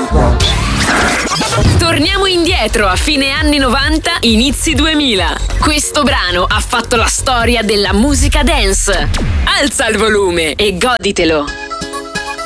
Torniamo indietro a fine anni 90, inizi 2000. Questo brano ha fatto la storia della musica dance. Alza il volume e goditelo.